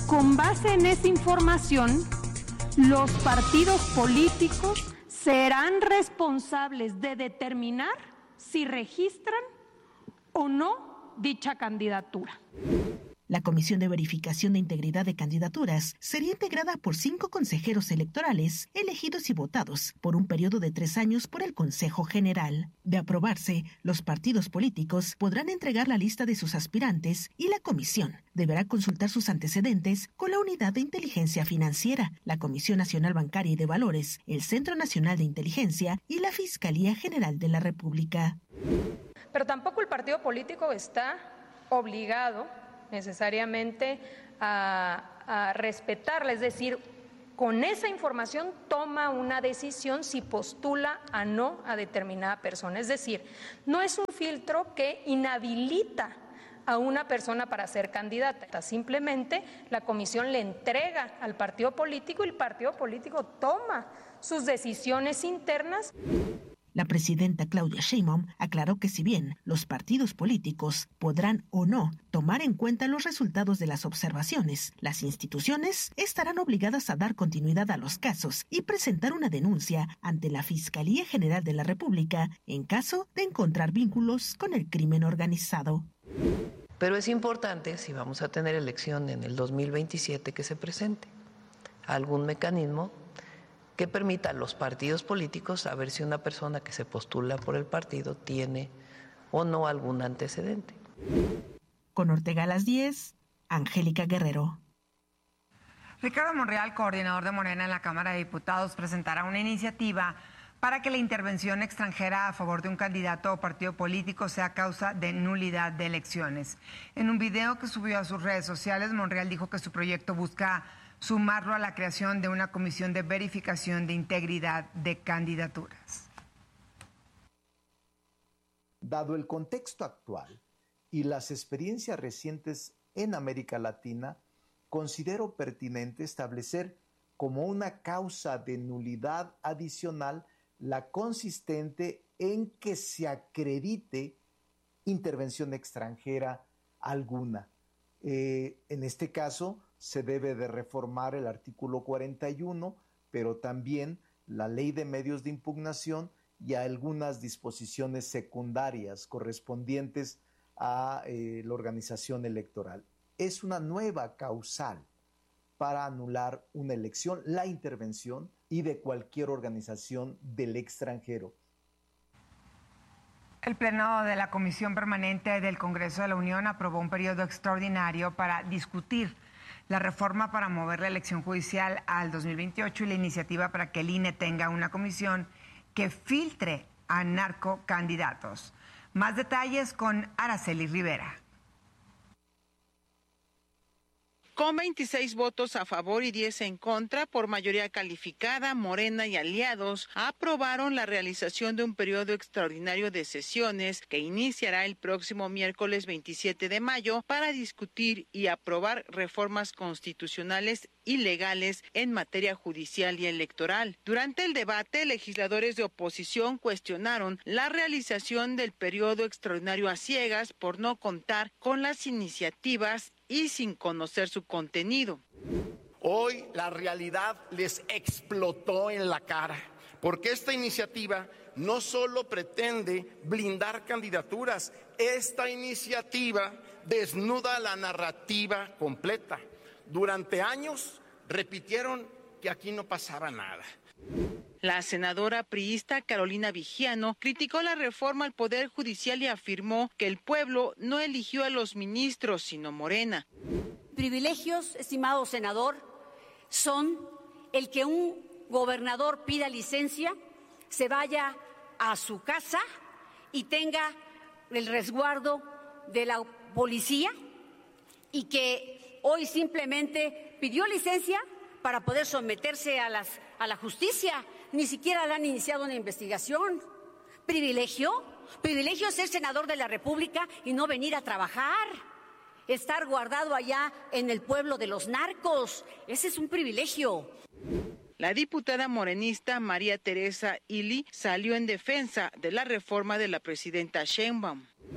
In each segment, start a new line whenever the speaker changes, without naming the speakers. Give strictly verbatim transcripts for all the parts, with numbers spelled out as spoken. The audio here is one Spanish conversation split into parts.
con base en esa información, los partidos políticos serán responsables de determinar si registran o no dicha candidatura.
La Comisión de Verificación de Integridad de Candidaturas sería integrada por cinco consejeros electorales elegidos y votados por un periodo de tres años por el Consejo General. De aprobarse, los partidos políticos podrán entregar la lista de sus aspirantes y la comisión deberá consultar sus antecedentes con la Unidad de Inteligencia Financiera, la Comisión Nacional Bancaria y de Valores, el Centro Nacional de Inteligencia y la Fiscalía General de la República.
Pero tampoco el partido político está obligado necesariamente a, a respetarla, es decir, con esa información toma una decisión si postula o no a determinada persona. Es decir, no es un filtro que inhabilita a una persona para ser candidata. Simplemente la comisión le entrega al partido político y el partido político toma sus decisiones internas.
La presidenta Claudia Sheinbaum aclaró que si bien los partidos políticos podrán o no tomar en cuenta los resultados de las observaciones, las instituciones estarán obligadas a dar continuidad a los casos y presentar una denuncia ante la Fiscalía General de la República en caso de encontrar vínculos con el crimen organizado.
Pero es importante, si vamos a tener elección en el dos mil veintisiete, que se presente algún mecanismo que permita a los partidos políticos saber si una persona que se postula por el partido tiene o no algún antecedente.
Con Ortega a las diez, Angélica Guerrero.
Ricardo Monreal, coordinador de Morena en la Cámara de Diputados, presentará una iniciativa para que la intervención extranjera a favor de un candidato o partido político sea causa de nulidad de elecciones. En un video que subió a sus redes sociales, Monreal dijo que su proyecto busca sumarlo a la creación de una comisión de verificación de integridad de candidaturas.
Dado el contexto actual y las experiencias recientes en América Latina, considero pertinente establecer como una causa de nulidad adicional la consistente en que se acredite intervención extranjera alguna. Eh, en este caso, se debe de reformar el artículo cuarenta y uno, pero también la ley de medios de impugnación y algunas disposiciones secundarias correspondientes a eh, la organización electoral. Es una nueva causal para anular una elección, la intervención y de cualquier organización del extranjero.
El Pleno de la Comisión Permanente del Congreso de la Unión aprobó un periodo extraordinario para discutir la reforma para mover la elección judicial al dos mil veintiocho y la iniciativa para que el I N E tenga una comisión que filtre a narcocandidatos. Más detalles con Araceli Rivera.
Con veintiséis votos a favor y diez en contra, por mayoría calificada, Morena y aliados aprobaron la realización de un periodo extraordinario de sesiones que iniciará el próximo miércoles veintisiete de mayo para discutir y aprobar reformas constitucionales y legales en materia judicial y electoral. Durante el debate, legisladores de oposición cuestionaron la realización del periodo extraordinario a ciegas por no contar con las iniciativas y sin conocer su contenido.
Hoy la realidad les explotó en la cara, porque esta iniciativa no solo pretende blindar candidaturas, esta iniciativa desnuda la narrativa completa. Durante años repitieron que aquí no pasaba nada.
La senadora priista Carolina Vigiano criticó la reforma al Poder Judicial y afirmó que el pueblo no eligió a los ministros, sino Morena.
Privilegios, estimado senador, son el que un gobernador pida licencia, se vaya a su casa y tenga el resguardo de la policía y que hoy simplemente pidió licencia para poder someterse a las a la justicia, ni siquiera le han iniciado una investigación. ¿Privilegio? ¿Privilegio ser senador de la República y no venir a trabajar? Estar guardado allá en el pueblo de los narcos, ese es un privilegio.
La diputada morenista María Teresa Ili salió en defensa de la reforma de la presidenta Sheinbaum.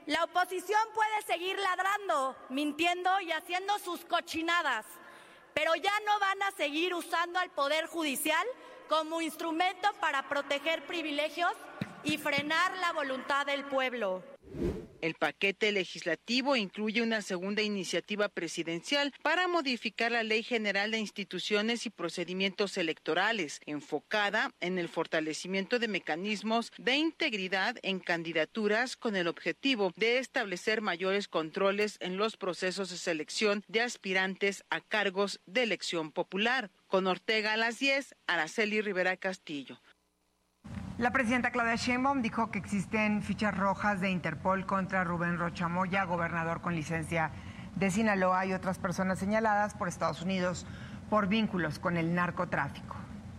La oposición puede seguir ladrando, mintiendo y haciendo sus cochinadas, pero ya no van a seguir usando al Poder Judicial como instrumento para proteger privilegios y frenar la voluntad del pueblo.
El paquete legislativo incluye una segunda iniciativa presidencial para modificar la Ley General de Instituciones y Procedimientos Electorales, enfocada en el fortalecimiento de mecanismos de integridad en candidaturas con el objetivo de establecer mayores controles en los procesos de selección de aspirantes a cargos de elección popular. Con Ortega a las diez, Araceli Rivera Castillo.
La presidenta Claudia Sheinbaum dijo que existen fichas rojas de Interpol contra Rubén Rocha Moya, gobernador con licencia de Sinaloa, y otras personas señaladas por Estados Unidos por vínculos con el narcotráfico.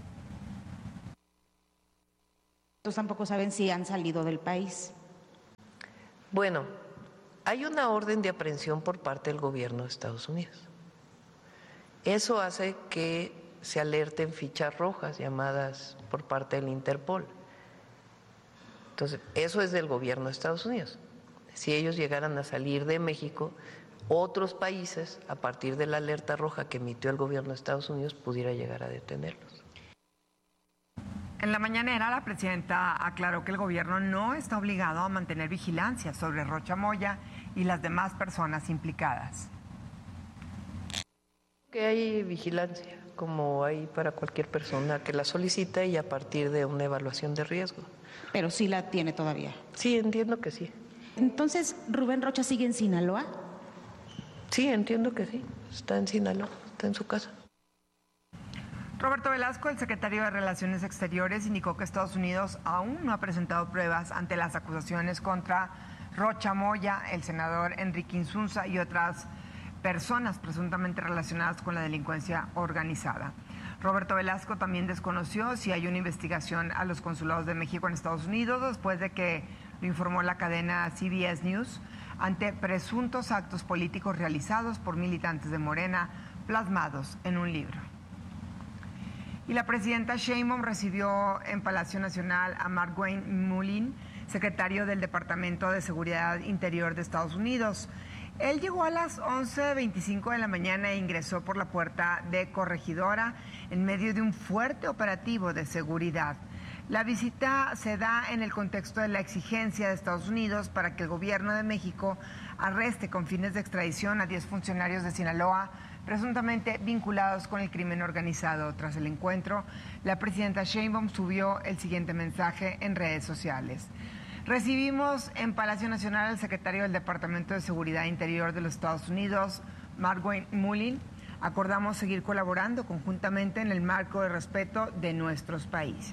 Ellos tampoco saben si han salido del país.
Bueno, hay una orden de aprehensión por parte del gobierno de Estados Unidos. Eso hace que se alerten fichas rojas llamadas por parte del Interpol. Entonces, eso es del gobierno de Estados Unidos. Si ellos llegaran a salir de México, otros países, a partir de la alerta roja que emitió el gobierno de Estados Unidos, pudiera llegar a detenerlos.
En la mañanera, la presidenta aclaró que el gobierno no está obligado a mantener vigilancia sobre Rocha Moya y las demás personas implicadas.
Que hay vigilancia, como hay para cualquier persona que la solicita y a partir de una evaluación de riesgo.
Pero sí la tiene todavía.
Sí, entiendo que sí.
Entonces, ¿Rubén Rocha sigue en Sinaloa?
Sí, entiendo que sí. Está en Sinaloa, está en su casa.
Roberto Velasco, el secretario de Relaciones Exteriores, indicó que Estados Unidos aún no ha presentado pruebas ante las acusaciones contra Rocha Moya, el senador Enrique Insunza y otras personas presuntamente relacionadas con la delincuencia organizada. Roberto Velasco también desconoció si hay una investigación a los consulados de México en Estados Unidos después de que lo informó la cadena C B S News ante presuntos actos políticos realizados por militantes de Morena plasmados en un libro. Y la presidenta Sheinbaum recibió en Palacio Nacional a Mark-Wayne Mullin, secretario del Departamento de Seguridad Interior de Estados Unidos. Él llegó a las once veinticinco de la mañana e ingresó por la puerta de Corregidora en medio de un fuerte operativo de seguridad. La visita se da en el contexto de la exigencia de Estados Unidos para que el gobierno de México arreste con fines de extradición a diez funcionarios de Sinaloa presuntamente vinculados con el crimen organizado. Tras el encuentro, la presidenta Sheinbaum subió el siguiente mensaje en redes sociales. Recibimos en Palacio Nacional al secretario del Departamento de Seguridad Interior de los Estados Unidos, Mark-Wayne Mullin. Acordamos seguir colaborando conjuntamente en el marco de respeto de nuestros países.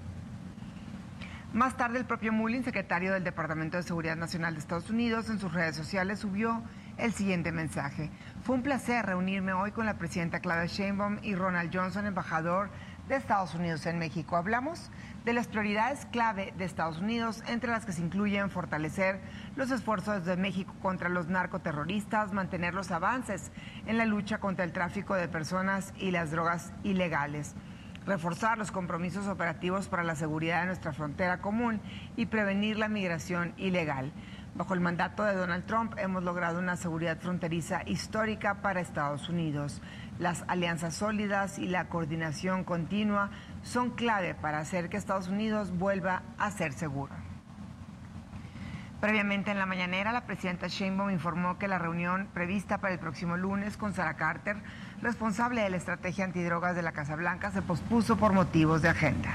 Más tarde, el propio Mullin, secretario del Departamento de Seguridad Nacional de Estados Unidos, en sus redes sociales subió el siguiente mensaje. Fue un placer reunirme hoy con la presidenta Claudia Sheinbaum y Ronald Johnson, embajador de Estados Unidos en México. Hablamos de las prioridades clave de Estados Unidos, entre las que se incluyen fortalecer los esfuerzos de México contra los narcoterroristas, mantener los avances en la lucha contra el tráfico de personas y las drogas ilegales, reforzar los compromisos operativos para la seguridad de nuestra frontera común y prevenir la migración ilegal. Bajo el mandato de Donald Trump hemos logrado una seguridad fronteriza histórica para Estados Unidos. Las alianzas sólidas y la coordinación continua son clave para hacer que Estados Unidos vuelva a ser seguro. Previamente en la mañanera, la presidenta Sheinbaum informó que la reunión prevista para el próximo lunes con Sara Carter, responsable de la estrategia antidrogas de la Casa Blanca, se pospuso por motivos de agenda.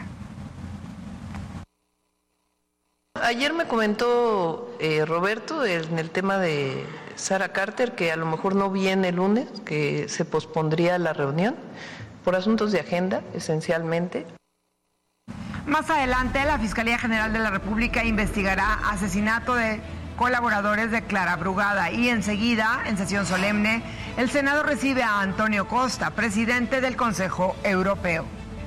Ayer me comentó eh, Roberto en el tema de Sara Carter que a lo mejor no viene el lunes, que se pospondría la reunión por asuntos de agenda, esencialmente.
Más adelante, la Fiscalía General de la República investigará asesinato de colaboradores de Clara Brugada y enseguida, en sesión solemne, el Senado recibe a Antonio Costa, presidente del Consejo Europeo.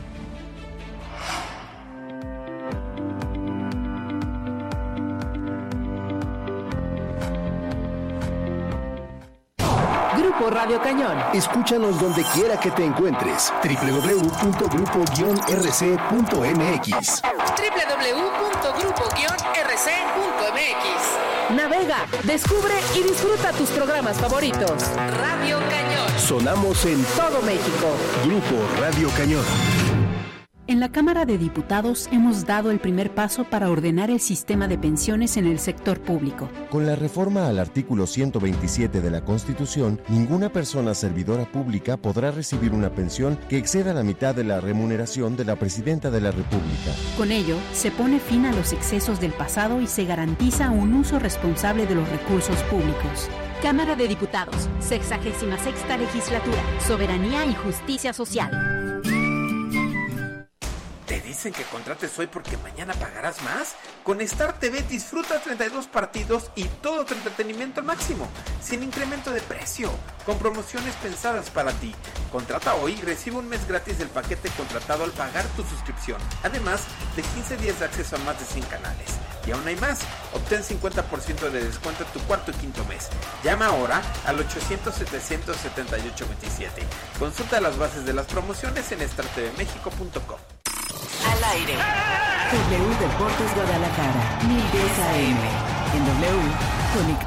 Grupo Radio Cañón. Escúchanos donde quiera que te encuentres. doble u doble u doble u punto grupo guion r c punto m x.
doble u doble u doble u punto grupo guion r c punto m x. Navega, descubre y disfruta tus programas favoritos. Radio Cañón.
Sonamos en todo México. Grupo Radio Cañón.
En la Cámara de Diputados hemos dado el primer paso para ordenar el sistema de pensiones en el sector público.
Con la reforma al artículo ciento veintisiete de la Constitución, ninguna persona servidora pública podrá recibir una pensión que exceda la mitad de la remuneración de la Presidenta de la República.
Con ello, se pone fin a los excesos del pasado y se garantiza un uso responsable de los recursos públicos.
Cámara de Diputados, sexagésima sexta legislatura, soberanía y justicia social.
¿Te dicen que contrates hoy porque mañana pagarás más? Con Star T V disfruta treinta y dos partidos y todo tu entretenimiento al máximo, sin incremento de precio, con promociones pensadas para ti. Contrata hoy y recibe un mes gratis del paquete contratado al pagar tu suscripción, además de quince días de acceso a más de cien canales. Y aún hay más, obtén cincuenta por ciento de descuento en tu cuarto y quinto mes. Llama ahora al ochocientos, setecientos setenta y ocho veintisiete. Consulta las bases de las promociones en star t v mexico punto com.
Al aire.
W Deportes Guadalajara, mil diez A M. En W, conectado.